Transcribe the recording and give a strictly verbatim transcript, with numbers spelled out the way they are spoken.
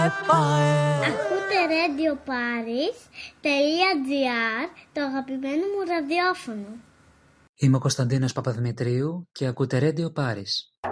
Ακούτε Radio Paris τελεία τζι άρ, το αγαπημένο μου ραδιόφωνο. Είμαι ο Κωνσταντίνος Παπαδημητρίου και ακούτε Radio Paris.